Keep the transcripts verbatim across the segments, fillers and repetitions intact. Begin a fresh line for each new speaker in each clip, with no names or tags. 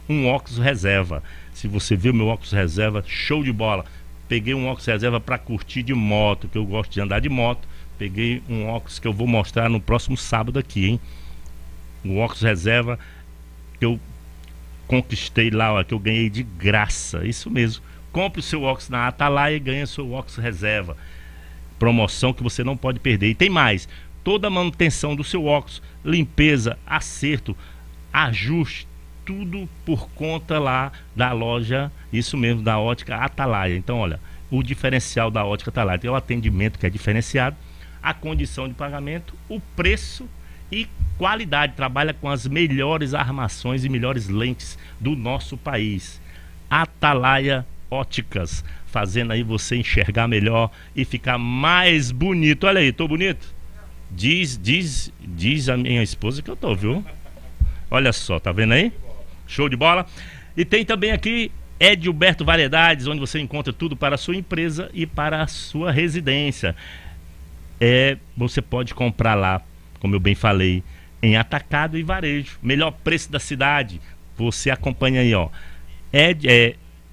um óculos reserva. Se você vê o meu óculos reserva, show de bola. Peguei um óculos reserva para curtir de moto, que eu gosto de andar de moto. Peguei um óculos que eu vou mostrar no próximo sábado aqui, hein? Um óculos reserva que eu conquistei lá, ó, que eu ganhei de graça. Isso mesmo. Compre o seu óculos na Atalaia e ganhe seu óculos reserva. Promoção que você não pode perder. E tem mais. Toda a manutenção do seu óculos, limpeza, acerto, ajuste, tudo por conta lá da loja, isso mesmo, da Ótica Atalaia. Então, olha, o diferencial da Ótica Atalaia tem o atendimento que é diferenciado, a condição de pagamento, o preço e qualidade. Trabalha com as melhores armações e melhores lentes do nosso país. Atalaia Óticas, fazendo aí você enxergar melhor e ficar mais bonito. Olha aí, tô bonito? Diz, diz, diz a minha esposa que eu tô, viu? Olha só, tá vendo aí? Show de bola. E tem também aqui Edilberto Variedades, onde você encontra tudo para a sua empresa e para a sua residência. É, você pode comprar lá, como eu bem falei, em atacado e varejo. Melhor preço da cidade. Você acompanha aí, ó. É, é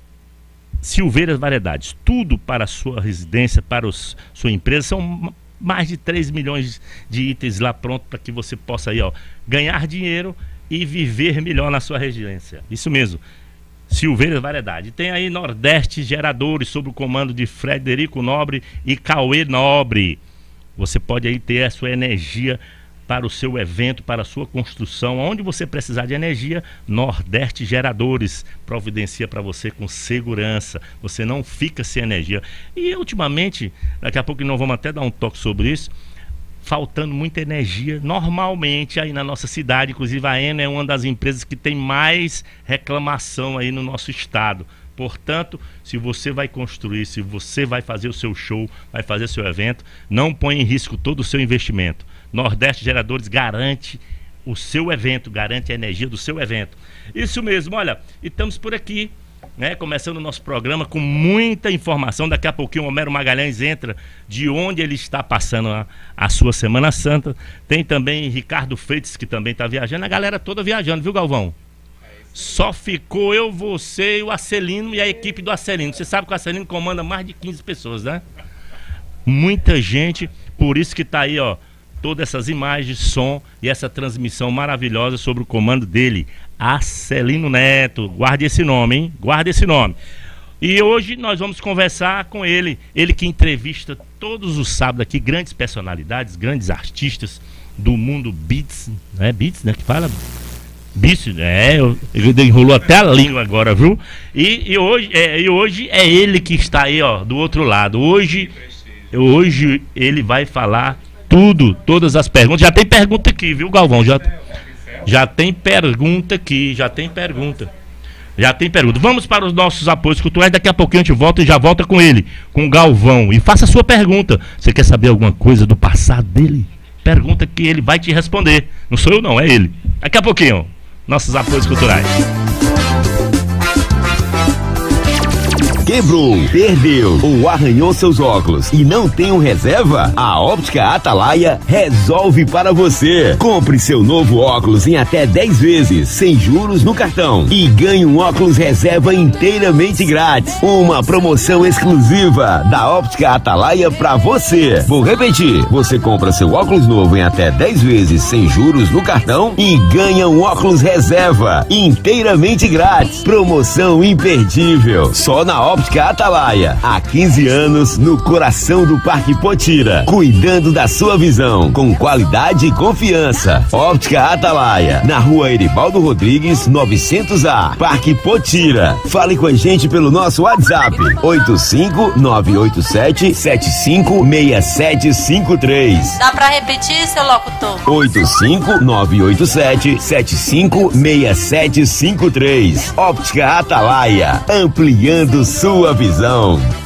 Silveiras Variedades. Tudo para a sua residência, para os, sua empresa. São mais de três milhões de itens lá pronto para que você possa aí, ó, ganhar dinheiro e viver melhor na sua residência. Isso mesmo. Silveiras Variedade. Tem aí Nordeste Geradores, sob o comando de Frederico Nobre e Cauê Nobre. Você pode aí ter a sua energia para o seu evento, para a sua construção. Onde você precisar de energia, Nordeste Geradores providencia para você com segurança. Você não fica sem energia. E ultimamente, daqui a pouco nós vamos até dar um toque sobre isso, faltando muita energia normalmente aí na nossa cidade. Inclusive a Enel é uma das empresas que tem mais reclamação aí no nosso estado. Portanto, se você vai construir, se você vai fazer o seu show, vai fazer seu evento, não põe em risco todo o seu investimento. Nordeste Geradores garante o seu evento, garante a energia do seu evento. Isso mesmo, olha, e estamos por aqui, né, começando o nosso programa com muita informação. Daqui a pouquinho o Homero Magalhães entra de onde ele está passando a, a sua Semana Santa. Tem também Ricardo Freitas, que também está viajando, a galera toda viajando, viu, Galvão? Só ficou eu, você e o Acelino e a equipe do Acelino. Você sabe que o Acelino comanda mais de quinze pessoas, né? Muita gente, por isso que está aí, ó, todas essas imagens, som e essa transmissão maravilhosa sobre o comando dele, Acelino Neto. Guarde esse nome, hein? Guarde esse nome. E hoje nós vamos conversar com ele, ele que entrevista todos os sábados aqui grandes personalidades, grandes artistas do mundo beats, né? Beats, né? Que fala... Bicho, é, eu, eu enrolou até a língua agora, viu? E, e, hoje, é, e hoje é ele que está aí, ó, do outro lado. Hoje, hoje ele vai falar tudo, todas as perguntas. Já tem pergunta aqui, viu, Galvão? Já, já tem pergunta aqui, já tem pergunta. Já tem pergunta. Vamos para os nossos apoios culturais. Daqui a pouquinho a gente volta e já volta com ele, com o Galvão. E faça a sua pergunta. Você quer saber alguma coisa do passado dele? Pergunta que ele vai te responder. Não sou eu não, é ele. Daqui a pouquinho. Nossos apoios culturais.
Quebrou, perdeu ou arranhou seus óculos e não tem um reserva? A Óptica Atalaia resolve para você. Compre seu novo óculos em até dez vezes, sem juros no cartão, e ganhe um óculos reserva inteiramente grátis. Uma promoção exclusiva da Óptica Atalaia para você. Vou repetir, você compra seu óculos novo em até dez vezes, sem juros no cartão, e ganha um óculos reserva inteiramente grátis. Promoção imperdível, só na Óptica Óptica Atalaia, há quinze anos no coração do Parque Potira, cuidando da sua visão com qualidade e confiança. Óptica Atalaia, na rua Eribaldo Rodrigues, novecentos A, Parque Potira. Fale com a gente pelo nosso WhatsApp, oito cinco nove oito sete sete cinco seis sete cinco três.
Dá pra repetir, seu locutor?
oito cinco nove oito sete sete cinco seis sete cinco três. Óptica Atalaia, ampliando sua visão.